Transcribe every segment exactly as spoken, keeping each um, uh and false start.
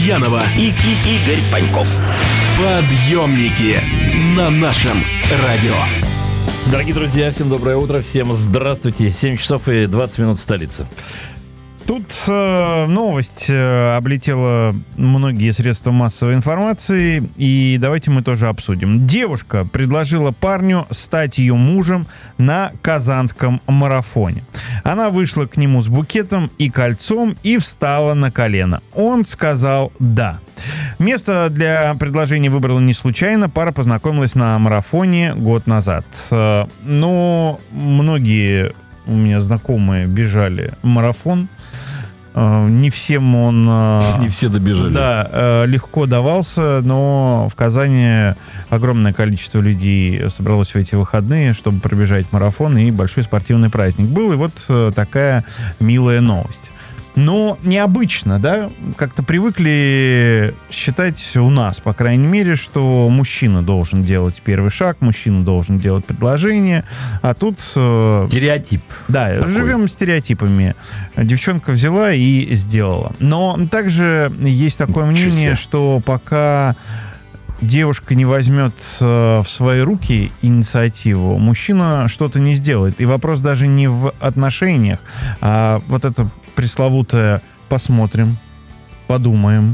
Янова и, и Игорь Паньков. Подъемники на нашем радио. Дорогие друзья, всем доброе утро, всем здравствуйте. семь часов и двадцать минут в столице. Тут э, новость э, облетела многие средства массовой информации, и давайте мы тоже обсудим. Девушка предложила парню стать ее мужем на Казанском марафоне. Она вышла к нему с букетом и кольцом и встала на колено. Он сказал «да». Место для предложения выбрала не случайно. Пара познакомилась на марафоне год назад. Э, но многие у меня знакомые бежали марафон. Не всем он... Не все добежали. Да, легко давался, но в Казани огромное количество людей собралось в эти выходные, чтобы пробежать марафон, и большой спортивный праздник был. И вот такая милая новость. Но необычно, да? Как-то привыкли считать у нас, по крайней мере, что мужчина должен делать первый шаг, мужчина должен делать предложение, а тут... Стереотип. Да, такой. Живем стереотипами. Девчонка взяла и сделала. Но также есть такое мнение, что пока девушка не возьмет в свои руки инициативу, мужчина что-то не сделает. И вопрос даже не в отношениях, а вот это пресловутое «посмотрим», «подумаем»,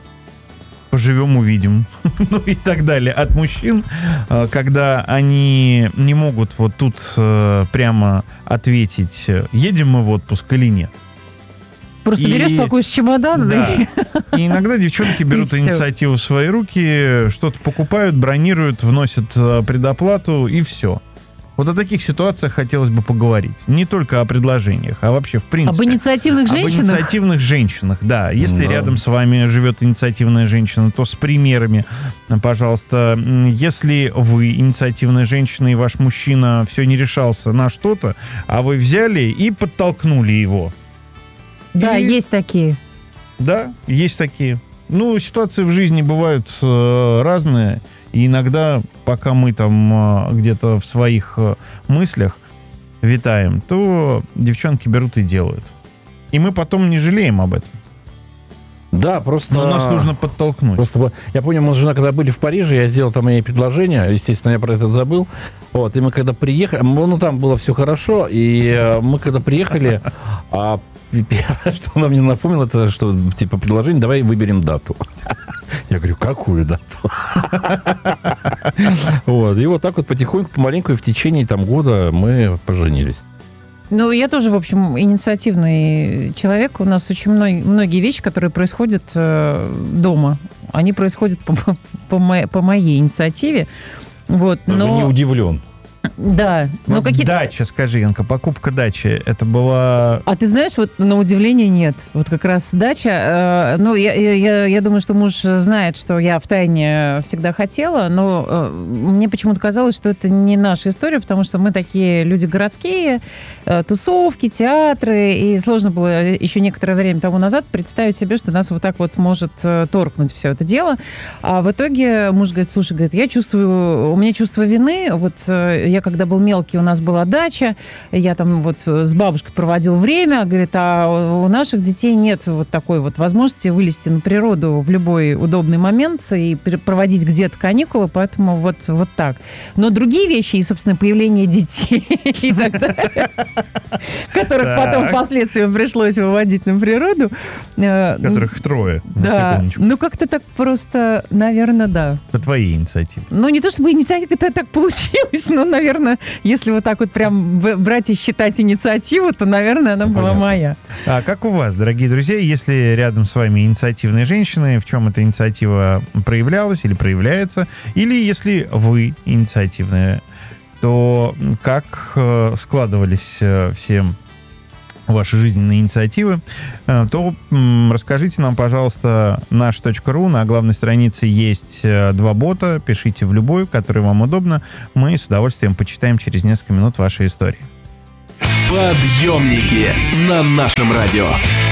«поживем, увидим», ну и так далее от мужчин, когда они не могут вот тут прямо ответить, едем мы в отпуск или нет. Просто и... берешь, пакуешь чемодан, да. да? И иногда девчонки берут инициативу в свои руки, что-то покупают, бронируют, вносят предоплату и все. Вот о таких ситуациях хотелось бы поговорить. Не только о предложениях, а вообще в принципе. Об инициативных женщинах? Об инициативных женщинах, да. Если да. рядом с вами живет инициативная женщина, то с примерами, пожалуйста. Если вы инициативная женщина, и ваш мужчина все не решался на что-то, а вы взяли и подтолкнули его. Да, и... есть такие. Да, есть такие. Ну, ситуации в жизни бывают э, разные. И иногда, пока мы там где-то в своих мыслях витаем, то девчонки берут и делают. И мы потом не жалеем об этом. Да, просто... Но нас нужно подтолкнуть. Просто, я помню, мы с женой, когда были в Париже, я сделал там ей предложение, естественно, я про это забыл. Вот, и мы когда приехали, ну, там было все хорошо, и мы когда приехали, а первое, что она мне напомнила, это что, типа, предложение, давай выберем дату. Я говорю, какую дату? Вот, и вот так вот потихоньку, помаленьку, и в течение там года мы поженились. Ну, я тоже, в общем, инициативный человек. У нас очень много, многие вещи, которые происходят э, дома, они происходят по, по, мо, по моей инициативе. Вот, Даже но... не удивлен. Да. Но но какие... Дача, скажи, Янка, покупка дачи, это была... А ты знаешь, вот на удивление нет. Вот как раз дача, э, ну, я, я, я думаю, что муж знает, что я втайне всегда хотела, но э, мне почему-то казалось, что это не наша история, потому что мы такие люди городские, э, тусовки, театры, и сложно было еще некоторое время тому назад представить себе, что нас вот так вот может э, торкнуть все это дело. А в итоге муж говорит, слушай, говорит, я чувствую, у меня чувство вины, вот э, я когда был мелкий, у нас была дача, я там вот с бабушкой проводил время, говорит, а у наших детей нет вот такой вот возможности вылезти на природу в любой удобный момент и проводить где-то каникулы, поэтому вот, вот так. Но другие вещи, и, собственно, появление детей и так далее, которых потом впоследствии пришлось выводить на природу. Которых трое, на секундочку. Ну, как-то так просто, наверное, да. По твоей инициативе. Ну, не то чтобы инициатива, это так получилось, но, наверное, если вот так вот прям брать и считать инициативу, то, наверное, она ну, была понятно. Моя. А как у вас, дорогие друзья, если рядом с вами инициативные женщины, в чем эта инициатива проявлялась или проявляется, или если вы инициативные, то как складывались все ваши жизненные инициативы, то расскажите нам, пожалуйста, наш точка ру. На главной странице есть два бота. Пишите в любой, который вам удобно. Мы с удовольствием почитаем через несколько минут ваши истории. Подъемники на нашем радио.